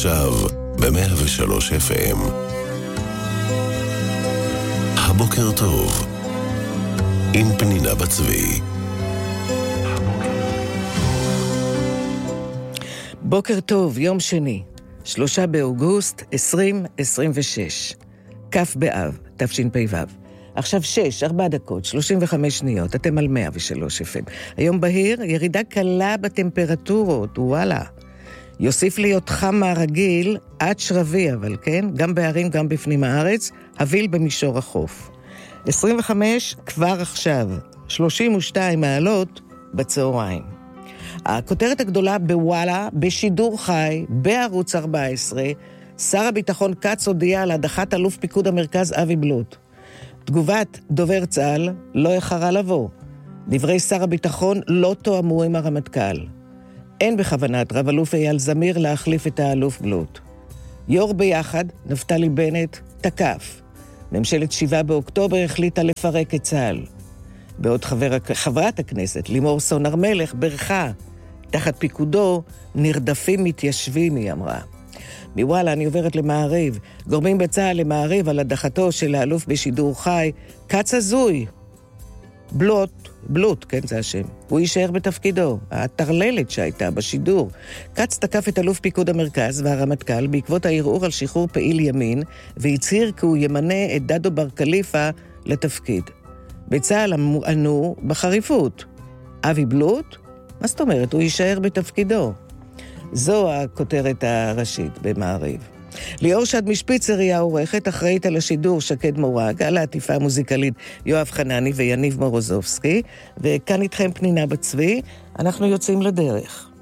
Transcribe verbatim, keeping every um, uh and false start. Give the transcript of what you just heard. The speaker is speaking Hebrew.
עכשיו ב-מאה ושלוש אף אם. הבוקר טוב עם פנינה בצבי. בוקר טוב, יום שני, שלושה באוגוסט עשרים עשרים ושש, כף באב, תשפ"ו. עכשיו שש, ארבע דקות, שלושים וחמש שניות, אתם על מאה ושלוש אף אם. היום בהיר, ירידה קלה בטמפרטורות, וואלה. יוסיף להיות חם מהרגיל עד שרבי, אבל כן, גם בערים, גם בפנים הארץ, הביל במישור החוף. עשרים וחמש כבר עכשיו, שלושים ושתיים מעלות בצהריים. הכותרת הגדולה בוואלה, בשידור חי, בערוץ ארבע עשרה, שר הביטחון קץ הודיע על הדחת אלוף פיקוד המרכז אבי בלוט. תגובת דובר צה"ל לא איחרה לבוא. דברי שר הביטחון לא תואמו עם הרמטכ"ל. אין בכוונת רב אלוף אייל זמיר להחליף את האלוף בלוט. יו"ר ביחד, נפתלי בנט, תקף. ממשלת שבעה באוקטובר החליטה לפרק את צה"ל. בעוד חבר, חברת הכנסת לימור סון הר מלך ברכה, תחת פיקודו נרדפים מתיישבים, היא אמרה. מוואלה אני עוברת למעריב. גורמים בצה"ל למעריב על הדחתו של האלוף בשידור חי, קץ הזוי. בלוט, בלוט, כן זה השם. הוא יישאר בתפקידו, התרללת שהייתה בשידור. קץ תקף את אלוף פיקוד המרכז והרמטכ"ל בעקבות הערעור על שחרור פעיל ימין, והצהיר כי הוא ימנה את דדו בר קליפה לתפקיד. בצה"ל ענו בחריפות. אבי בלוט? מה זאת אומרת? הוא יישאר בתפקידו. זו הכותרת הראשית במעריב. ליאור שד משפיצר היא העורכת, אחראית על השידור שקד מורג, על העטיפה המוזיקלית יואב חנני ויניב מורוזובסקי, וכאן איתכם פנינה בצבי, אנחנו יוצאים לדרך.